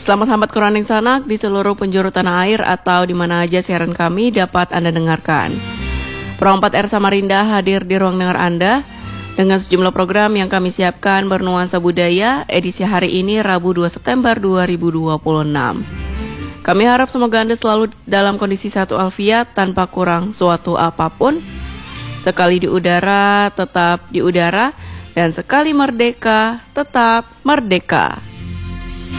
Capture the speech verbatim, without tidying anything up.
Selamat Hambat Quraning Sanak di seluruh penjuru tanah air atau di mana aja siaran kami dapat Anda dengarkan. Pro empat R Samarinda hadir di ruang dengar Anda dengan sejumlah program yang kami siapkan bernuansa budaya edisi hari ini Rabu dua September dua ribu dua puluh enam. Kami harap semoga Anda selalu dalam kondisi satu alfiat tanpa kurang suatu apapun. Sekali di udara, tetap di udara, dan sekali merdeka, tetap merdeka.